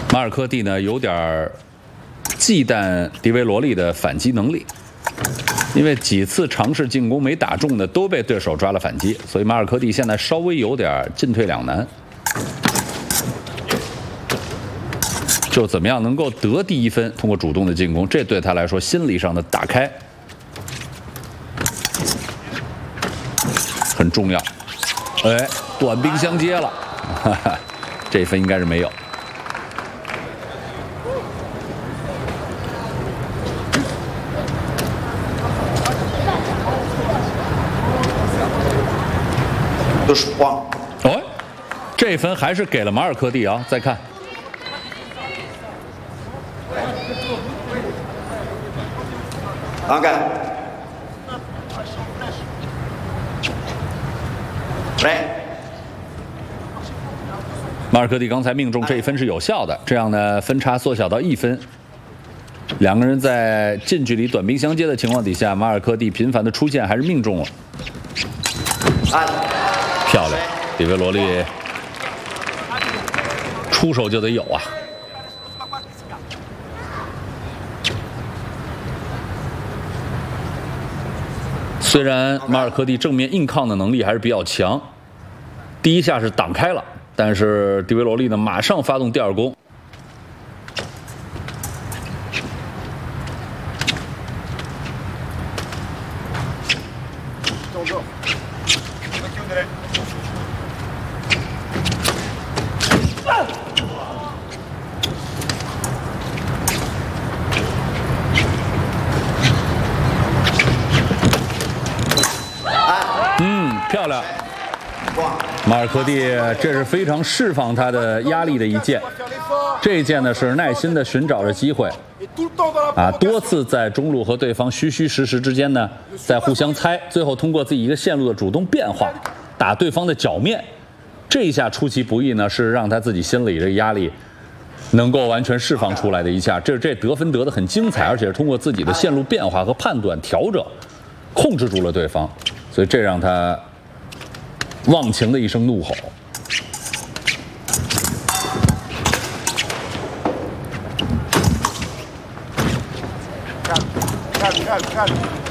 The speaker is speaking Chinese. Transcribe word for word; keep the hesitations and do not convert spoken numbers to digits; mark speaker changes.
Speaker 1: 马尔科蒂呢有点忌惮迪维罗利的反击能力，因为几次尝试进攻没打中的都被对手抓了反击，所以马尔科蒂现在稍微有点进退两难。就怎么样能够得第一分，通过主动的进攻，这对他来说心理上的打开很重要。哎，短兵相接了，哈哈，这分应该是没有。
Speaker 2: 都是慌。
Speaker 1: 哦，这分还是给了马尔科蒂啊！再看，
Speaker 2: 阿盖，来，
Speaker 1: 马尔科蒂刚才命中这一分是有效的，这样呢分差缩小到一分。两个人在近距离短兵相接的情况底下，马尔科蒂频繁的出现还是命中了。
Speaker 2: 按。
Speaker 1: 漂亮，迪维罗利出手就得有啊！虽然马尔科蒂正面硬抗的能力还是比较强，第一下是挡开了，但是迪维罗利呢马上发动第二攻。 漂亮，马尔科蒂，这是非常释放他的压力的一剑。这一剑呢是耐心的寻找着机会，啊，多次在中路和对方虚虚实实之间呢，在互相猜，最后通过自己一个线路的主动变化，打对方的脚面。这一下出其不意呢，是让他自己心里的压力能够完全释放出来的一下。这这得分得的很精彩，而且是通过自己的线路变化和判断调整，控制住了对方，所以这让他。 忘情的一声怒吼。
Speaker 3: 看，看，看，看。